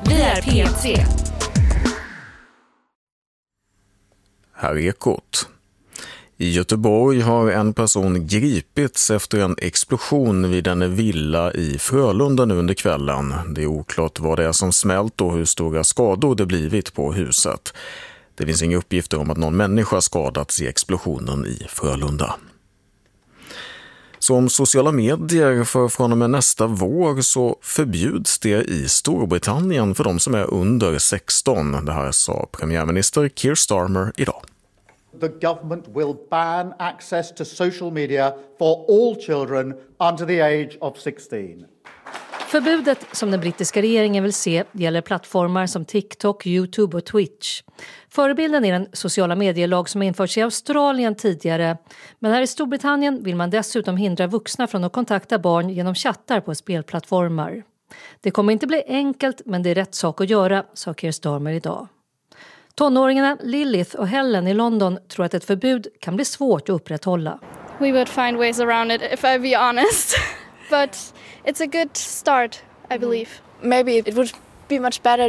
Vi är P3. Här är Ekot. I Göteborg har en person gripits efter en explosion vid en villa i Frölunda nu under kvällen. Det är oklart vad det är som smält och hur stora skador det blivit på huset. Det finns inga uppgifter om att någon människa skadats i explosionen i Frölunda. Som sociala medier för från och med nästa vår så förbjuds det i Storbritannien för de som är under 16. Det här sa premiärminister Keir Starmer idag. The government will ban access to social media for all children under the age of 16. Förbudet som den brittiska regeringen vill se gäller plattformar som TikTok, YouTube och Twitch. Förebilden är den sociala medielag som införts i Australien tidigare. Men här i Storbritannien vill man dessutom hindra vuxna från att kontakta barn genom chattar på spelplattformar. Det kommer inte bli enkelt, men det är rätt sak att göra, sa Keir Starmer idag. Tonåringarna Lilith och Helen i London tror att ett förbud kan bli svårt att upprätthålla. We would find ways around it if I be honest. But it's a good start, I believe. Maybe it would be much better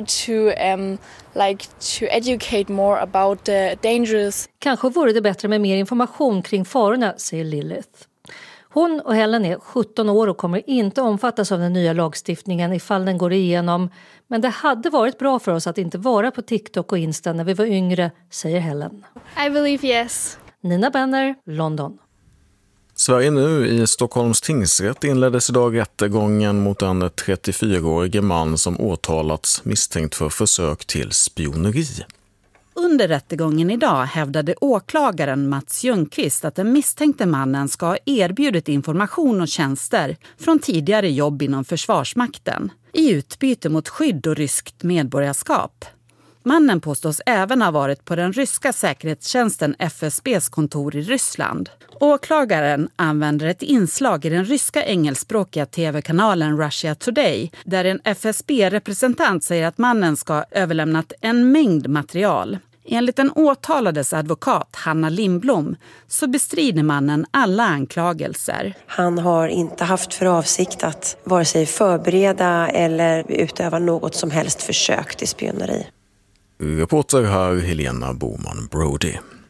to educate more about the dangers. Kanske vore det bättre med mer information kring farorna, säger Lilith. Hon och Helen är 17 år och kommer inte omfattas av den nya lagstiftningen ifall den går igenom. Men det hade varit bra för oss att inte vara på TikTok och Insta när vi var yngre, säger Helen. I believe yes. Nina Benner, London. Sverige nu. I Stockholms tingsrätt inleddes idag rättegången mot en 34-årig man som åtalats misstänkt för försök till spioneri. Under rättegången idag hävdade åklagaren Mats Ljungqvist att den misstänkte mannen ska ha erbjudit information och tjänster från tidigare jobb inom Försvarsmakten i utbyte mot skydd och ryskt medborgarskap. Mannen påstås även ha varit på den ryska säkerhetstjänsten FSBs kontor i Ryssland. Åklagaren använder ett inslag i den ryska engelskspråkiga tv-kanalen Russia Today där en FSB-representant säger att mannen ska ha överlämnat en mängd material. Enligt den åtalades advokat Hanna Lindblom så bestrider mannen alla anklagelser. Han har inte haft för avsikt att vare sig förbereda eller utöva något som helst försök till spioneri. Reporter här Helena Boman Brody.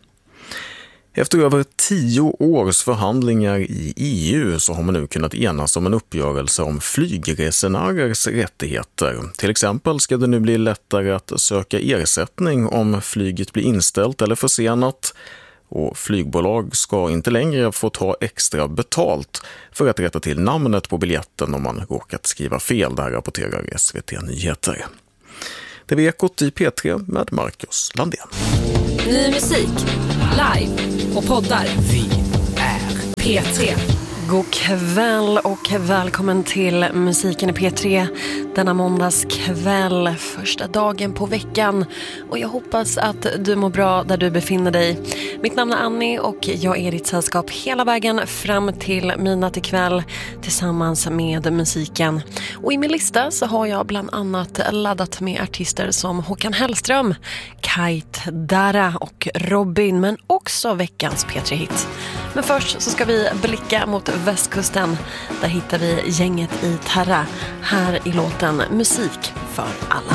Efter över 10 års förhandlingar i EU så har man nu kunnat enas om en uppgörelse om flygresenärers rättigheter. Till exempel ska det nu bli lättare att söka ersättning om flyget blir inställt eller försenat. Och flygbolag ska inte längre få ta extra betalt för att rätta till namnet på biljetten om man råkat skriva fel. Där rapporterar SVT Nyheter. Det är Ekot i P3 med Marcus Landén. Ny musik, live och poddar. Vi är P3. God kväll och välkommen till Musiken i P3 denna måndagskväll, första dagen på veckan. Och jag hoppas att du mår bra där du befinner dig. Mitt namn är Annie och jag är i ditt sällskap hela vägen fram till midnatt ikväll tillsammans med musiken. Och i min lista så har jag bland annat laddat med artister som Håkan Hellström, Kite, Dara och Robin, men också veckans P3-hit. Men först så ska vi blicka mot västkusten. Där hittar vi gänget i Terra. Här i låten Musik för alla.